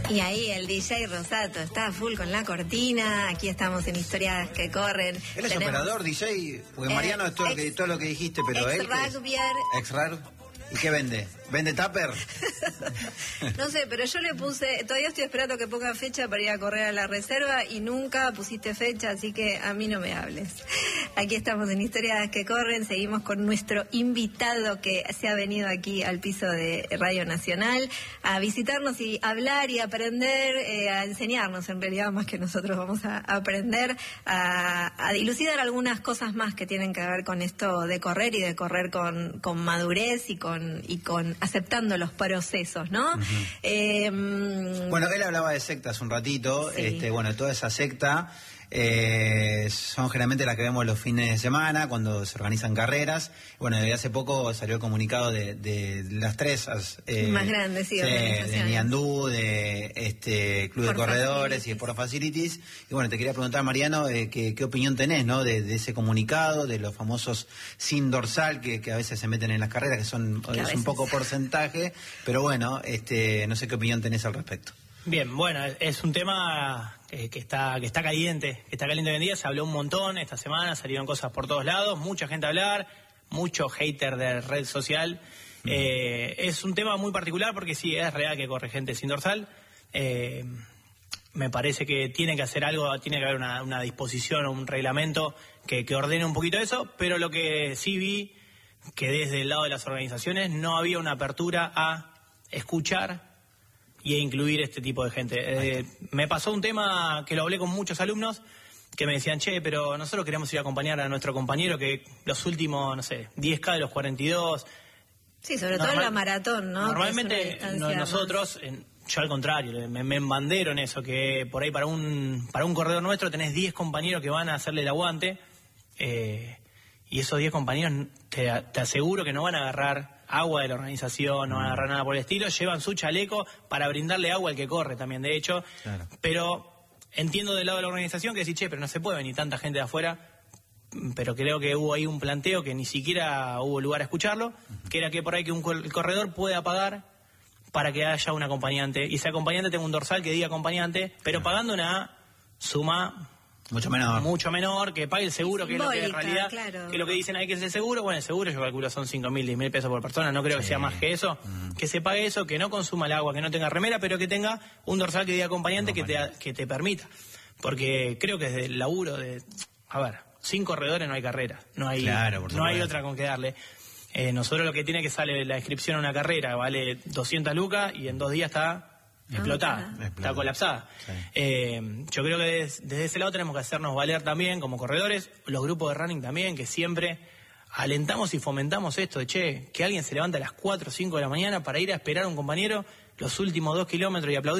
Y ahí el DJ Rosato está a full con la cortina. Aquí estamos en Historias que Corren. Él es operador, DJ, porque Mariano es todo lo que dijiste, pero él... Ex-rugby. ¿Y qué vende? ¿Vende tupper? No sé, pero yo le puse... Todavía estoy esperando que ponga fecha para ir a correr a la reserva y nunca pusiste fecha, así que a mí no me hables. Aquí estamos en Historias que Corren. Seguimos con nuestro invitado que se ha venido aquí al piso de Radio Nacional a visitarnos y hablar y aprender, a enseñarnos en realidad, más que nosotros vamos a aprender, a dilucidar algunas cosas más que tienen que ver con esto de correr y de correr con madurez y con aceptando los procesos, ¿no? Bueno, él hablaba de sectas un ratito, sí. Toda esa secta son generalmente las que vemos los fines de semana cuando se organizan carreras. Bueno, desde hace poco salió el comunicado de las tres más grandes, sí, de Niandú, de Club de Corredores y de Sport Facilities. Y bueno, te quería preguntar, Mariano, qué opinión tenés, ¿no? De ese comunicado, de los famosos sin dorsal que a veces se meten en las carreras, que es un poco porcentaje, pero bueno, no sé qué opinión tenés al respecto. Bien, bueno, es un tema que está caliente hoy en día. Se habló un montón esta semana, salieron cosas por todos lados, mucha gente a hablar, mucho hater de red social. Es un tema muy particular porque sí, es real que corre gente sin dorsal. Me parece que tiene que hacer algo, tiene que haber una disposición o un reglamento que ordene un poquito eso, pero lo que sí vi, que desde el lado de las organizaciones no había una apertura a escuchar y a incluir este tipo de gente. Me pasó un tema que lo hablé con muchos alumnos que me decían, pero nosotros queremos ir a acompañar a nuestro compañero que los últimos, 10K de los 42... Sí, sobre todo en la maratón, ¿no? Normalmente nosotros, yo al contrario, me embandero en eso, que por ahí para un corredor nuestro tenés 10 compañeros que van a hacerle el aguante, y esos 10 compañeros te aseguro que no van a agarrar agua de la organización, no van a agarrar nada por el estilo, llevan su chaleco para brindarle agua al que corre también, de hecho. Claro. Pero entiendo del lado de la organización que sí, pero no se puede venir tanta gente de afuera, pero creo que hubo ahí un planteo que ni siquiera hubo lugar a escucharlo, que era que por ahí que el corredor pueda pagar para que haya un acompañante, y ese acompañante tenga un dorsal que diga acompañante, pero pagando una suma... Mucho menor, que pague el seguro, que es lo que en realidad, que lo que dicen hay que es el seguro. Bueno, el seguro yo calculo son 5.000, 10.000 pesos por persona, no creo que sea más que eso. Que se pague eso, que no consuma el agua, que no tenga remera, pero que tenga un dorsal que diga acompañante que te permita. Porque creo que desde el laburo sin corredores no hay carrera, no hay otra con que darle. Nosotros lo que tiene que sale la inscripción a una carrera vale 200 lucas y en 2 días está... explotada, está colapsada. Sí. Yo creo que desde ese lado tenemos que hacernos valer también como corredores, los grupos de running también, que siempre alentamos y fomentamos esto de que alguien se levanta a las 4 o 5 de la mañana para ir a esperar a un compañero los últimos 2 kilómetros y aplaudir.